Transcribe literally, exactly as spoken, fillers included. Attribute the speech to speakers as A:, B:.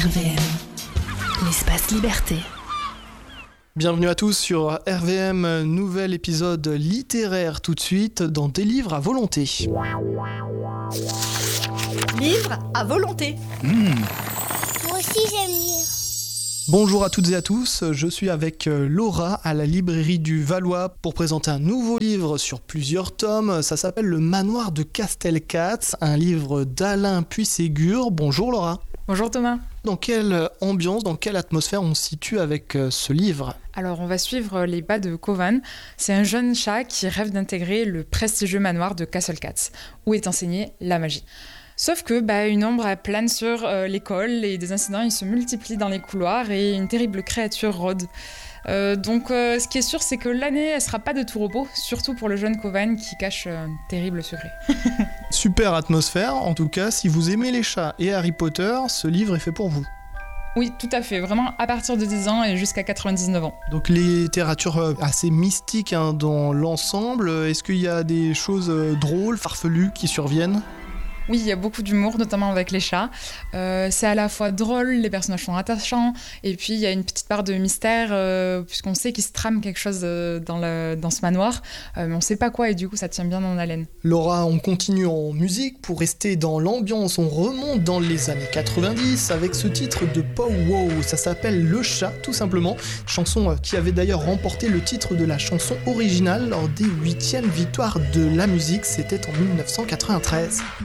A: R V M, l'espace liberté.
B: Bienvenue à tous sur R V M, nouvel épisode littéraire tout de suite dans Des livres à volonté.
C: Livres à volonté.
D: Mmh.
E: Moi aussi j'aime lire.
B: Bonjour à toutes et à tous, je suis avec Laura à la librairie du Valois pour présenter un nouveau livre sur plusieurs tomes. Ça s'appelle Le Manoir de Castelcats, un livre d'Alain Puységur. Bonjour Laura.
F: Bonjour Thomas.
B: Dans quelle ambiance, dans quelle atmosphère on se situe avec ce livre ?
F: Alors on va suivre les pas de Kovan. C'est un jeune chat qui rêve d'intégrer le prestigieux manoir de Castelcats, où est enseignée la magie. Sauf que bah, une ombre elle plane sur euh, l'école et des incidents ils se multiplient dans les couloirs et une terrible créature rôde. Euh, donc euh, ce qui est sûr c'est que l'année elle sera pas de tout repos, surtout pour le jeune Kovan qui cache un terrible secret.
B: Super atmosphère, en tout cas si vous aimez les chats et Harry Potter, ce livre est fait pour vous.
F: Oui, tout à fait, vraiment à partir de dix ans et jusqu'à quatre-vingt-dix-neuf ans.
B: Donc littérature assez mystique hein, dans l'ensemble, est-ce qu'il y a des choses drôles, farfelues qui surviennent ?
F: Oui, il y a beaucoup d'humour, notamment avec les chats. Euh, c'est à la fois drôle, les personnages sont attachants, et puis il y a une petite part de mystère, euh, puisqu'on sait qu'il se trame quelque chose euh, dans, le, dans ce manoir, euh, mais on ne sait pas quoi, et du coup ça tient bien en haleine.
B: Laura, on continue en musique. Pour rester dans l'ambiance, on remonte dans les années quatre-vingt-dix avec ce titre de Pow Wow. Ça s'appelle Le Chat, tout simplement. Chanson qui avait d'ailleurs remporté le titre de la chanson originale lors des huitièmes victoires de la musique. C'était en dix-neuf cent quatre-vingt-treize.